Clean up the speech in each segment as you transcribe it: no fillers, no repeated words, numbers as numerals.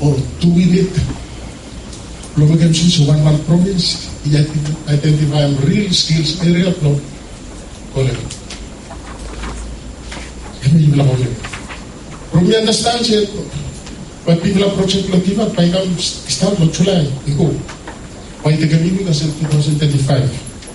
or do we need Logan since one province, identify real skills area from college. From me understand it, but people approach it like if I come start with July, you go. Why the community is in 2035?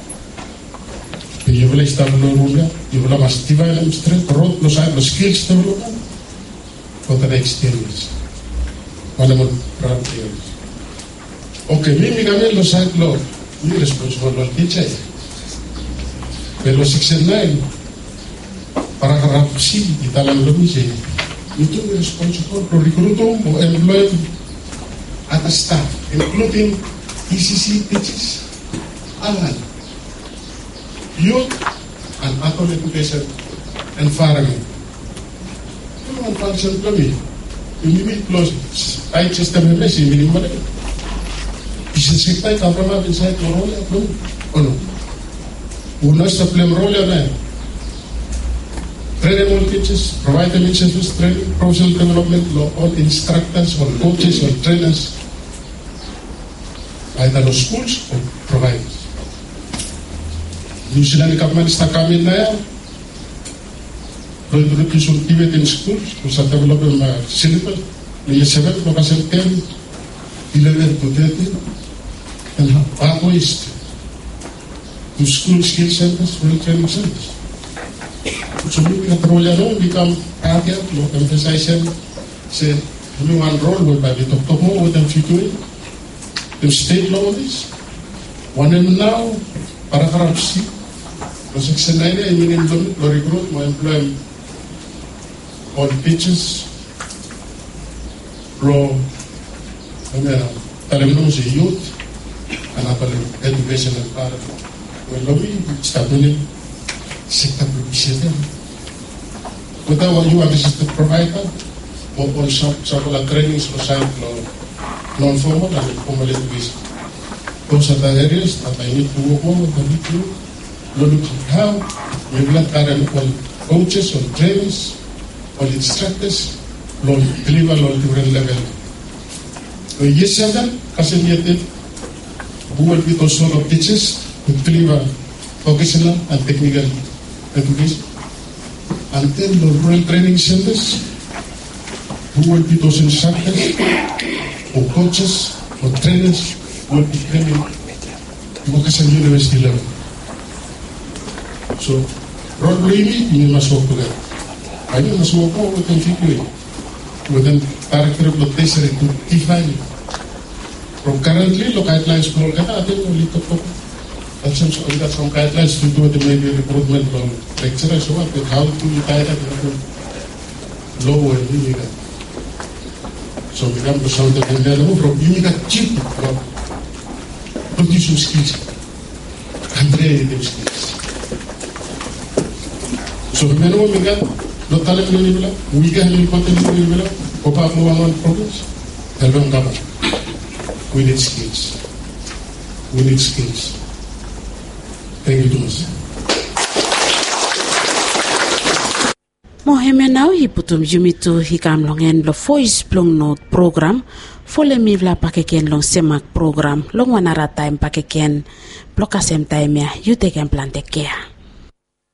You will start Loruga, you will have develop strength, road, no skills development for the next 10 years. One of the years. Okay, mimi kami lo side law, we responsible for teacher. Pero 69, para karapsi, italang lumise, itu responsible for recruiting or employing at a staff, including ECC teachers, allied, youth, and adult education environment. One function to me, you need close, I just have a message, minimum. Is it like a problem inside the role? No. Who knows the blame role or not? Train all teachers, provide them incentives, training, professional development, all instructors, or coaches, or trainers, either the schools or providers. New Zealand government is coming now. The education given in schools, who are developing syllabus, the 7, 10, 11 to 13. And pathways to school skill centers, real training centers. So we can become target, emphasize say, you enroll with by the top more with them figure, the state law is one and now, paragraph C, section 9, I mean, the recruit, my employment, all teachers, law, and youth, and education and part of it. Well, we start doing sector publicity. Whether you are the provider or also several trainings for science non-formal and formal education. Those are the areas that I need to work on with the look at how we will current all coaches or trainers or instructors deliver on different level. Yes, sir, because who will be those sort of teachers who deliver vocational and technical education. And then the rural training centers, who will be those instructors or coaches or trainers who will be training vocational university level. So, probably we must work together. I must work with them figure with them character of the place to define it. From currently, the guidelines for I think only to that's some guidelines to do the maybe recruitment from lecturers or how to retire at the low and illegal. So we come to something and then from illegal cheap producing skills and training skills. So we know we got the talent level, we can continue level, Copa Moan progress, and long government. We need skills. We need skills. Thank you too much. Mohemenau hiputum jumitu hikam longen lo voice plong note program fole mivla pakeken long semak program long wanara time pakeken blokasem time ya you take and plan take care.